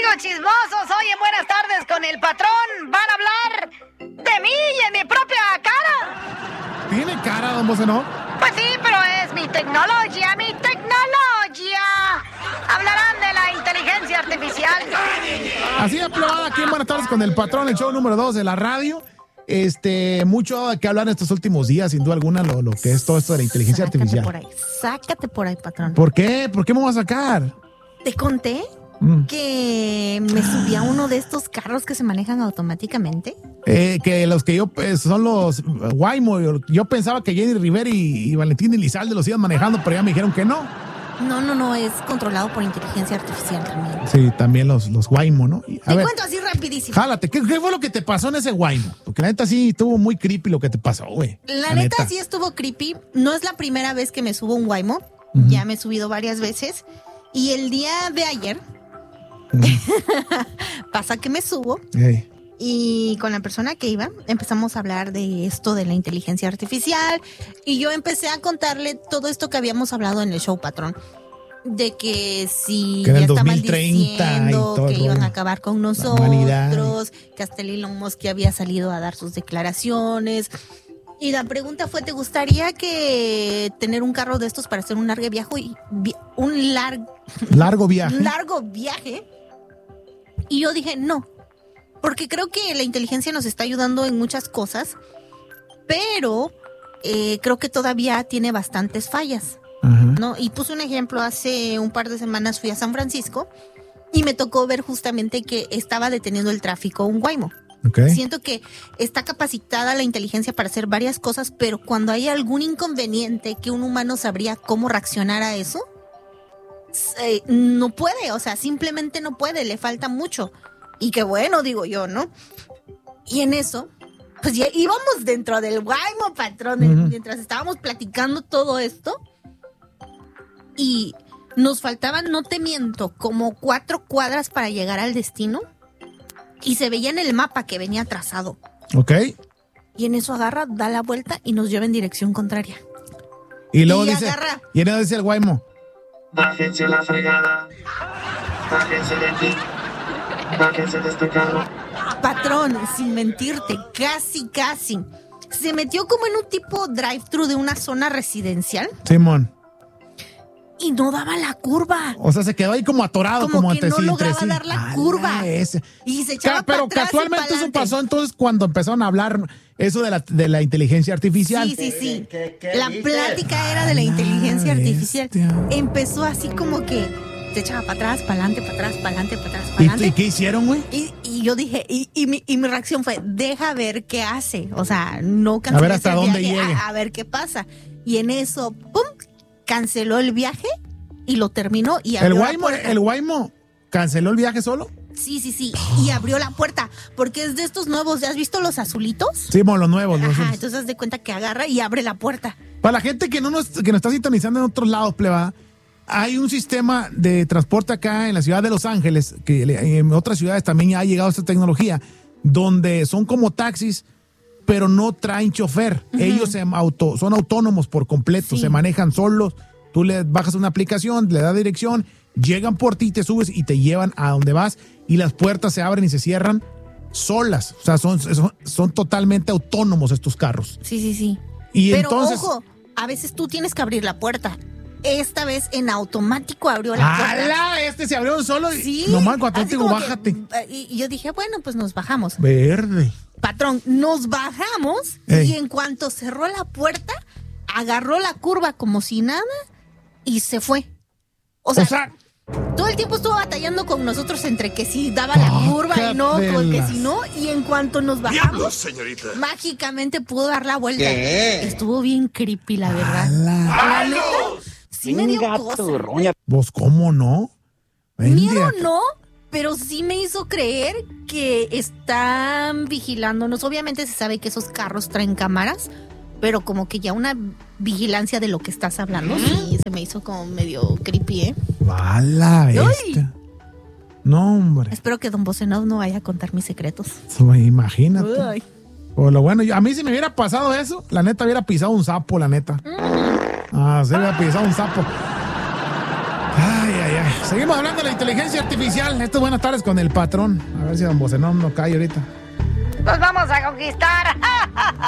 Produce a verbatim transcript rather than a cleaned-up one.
amigos chismosos, hoy en Buenas Tardes con el Patrón van a hablar de mí y en mi propia cara. ¿Tiene cara, don Bose, no? Pues sí, pero es mi tecnología, mi tecnología. Hablarán de la inteligencia artificial. Así aprobada aquí en Buenas Tardes con el Patrón, el show número dos de la radio. Este, mucho que hablar en estos últimos días, sin duda alguna, lo, lo que es todo esto de la inteligencia Sácate artificial. por ahí, sácate por ahí, patrón. ¿Por qué? ¿Por qué me vas a sacar? Te conté Mm. que me subí a uno de estos carros que se manejan automáticamente. Eh, que los que yo, pues, son los Waymo. Yo, yo pensaba que Jenny Rivera y, y Valentín Elizalde los iban manejando, pero ya me dijeron que no. No, no, no, es controlado por inteligencia artificial también. Sí, también los, los Waymo, ¿no? Y, a Te ver, cuento así rapidísimo. jálate, ¿qué, ¿qué fue lo que te pasó en ese Waymo? Porque la neta sí estuvo muy creepy lo que te pasó, güey. La, neta, sí estuvo creepy. No es la primera vez que me subo a un Waymo. Ujú. Ya me he subido varias veces. Y el día de ayer pasa que me subo Hey. y con la persona que iba empezamos a hablar de esto de la inteligencia artificial y yo empecé a contarle todo esto que habíamos hablado en el show, patrón. De que si Que era ya el estaban dos mil treinta diciendo y todo que el iban rollo. a acabar con humanidad. nosotros, que hasta el Elon Musk ya había salido a dar sus declaraciones. Y la pregunta fue, ¿te gustaría que tener un carro de estos para hacer un largo viaje y vi- un largo Largo viaje. un largo viaje? Y yo dije, no, porque creo que la inteligencia nos está ayudando en muchas cosas, pero eh, creo que todavía tiene bastantes fallas, Ajá. ¿no? Y puse un ejemplo, hace un par de semanas fui a San Francisco y me tocó ver justamente que estaba deteniendo el tráfico un Waymo. Ok. Siento que está capacitada la inteligencia para hacer varias cosas, pero cuando hay algún inconveniente que un humano sabría cómo reaccionar a eso, eh, no puede, o sea, simplemente no puede, le falta mucho. Y qué bueno, digo yo, ¿no? Y en eso, pues ya íbamos dentro del Waymo, patrón, Ujú. mientras estábamos platicando todo esto, y nos faltaban, no te miento, como cuatro cuadras para llegar al destino. Y se veía en el mapa que venía trazado. Ok. Y en eso agarra, da la vuelta y nos lleva en dirección contraria. Y luego Y dice, agarra. y luego dice el Waymo, Bájense la fregada. Bájense de aquí. Bájense de este carro. Patrón, sin mentirte, casi, casi. Se metió como en un tipo drive-thru de una zona residencial Simón. y no daba la curva. O sea, se quedó ahí como atorado, Como como, que entre no sí, entre lograba sí. dar la ¡Ala, curva! ese! Y se echaba Ca- Pero para atrás y casualmente eso pa'lante. pasó entonces cuando empezaron a hablar eso de la, de la inteligencia artificial. Sí, sí, sí. ¿Qué- qué La dices? plática era de la inteligencia Ah, artificial. bestia. Empezó así como que se echaba para atrás, para adelante, para atrás, para adelante, para atrás, para ¿Y, adelante. y qué hicieron, güey? Y, y yo dije, y, y, mi, y mi reacción fue, deja ver qué hace. O sea, no cancelé A ver hasta ese dónde viaje, llegue. A, a ver qué pasa. Y en eso, pum, canceló el viaje y lo terminó y abrió ¿El la Waymo, puerta. el Waymo canceló el viaje solo? Sí, sí, sí. Y abrió la puerta. Porque es de estos nuevos. ¿Ya has visto los azulitos? Sí, bueno, los nuevos. los- Ajá, entonces haz de cuenta que agarra y abre la puerta. Para la gente que no nos, que nos está sintonizando en otros lados, pleba, hay un sistema de transporte acá en la ciudad de Los Ángeles, que le- en otras ciudades también ya ha llegado esta tecnología, donde son como taxis, pero no traen chofer. Ellos se auto, son autónomos por completo, Sí. se manejan solos. Tú le bajas una aplicación, le das dirección, llegan por ti, te subes y te llevan a donde vas y las puertas se abren y se cierran solas. O sea, son, son, son totalmente autónomos estos carros. Sí, sí, sí. Y Pero entonces... ojo, a veces tú tienes que abrir la puerta. Esta vez en automático abrió la puerta. ¡Hala! Este se abrió solo y Sí. nomás cuando así te digo, como que, bájate. eh, y, y yo dije, bueno, pues nos bajamos. Verde. Patrón, nos bajamos Ey. y en cuanto cerró la puerta, agarró la curva como si nada y se fue. O sea, O sea, todo el tiempo estuvo batallando con nosotros entre que si daba la curva y no, con que Bácatelas. si no, y en cuanto nos bajamos, mágicamente pudo dar la vuelta. Estuvo bien creepy, la verdad. La neta, sí me dio cosa. ¿vos cómo no? Miedo Bendia. no, pero sí me hizo creer que están vigilándonos. Obviamente se sabe que esos carros traen cámaras, pero como que ya una vigilancia de lo que estás hablando, sí, se me hizo como medio creepy, ¿eh? ¡Hala, bestia! No, hombre. Espero que Don Bocenov no vaya a contar mis secretos. Imagínate. Ay. Por lo bueno, yo- a mí si me hubiera pasado eso, la neta hubiera pisado un sapo, la neta. Ah, se hubiera pisado un sapo. Ay, ay, ay. Seguimos hablando de la inteligencia artificial. Esto es Buenas Tardes con el Patrón. A ver si don Bocenón no cae ahorita. Nos vamos a conquistar.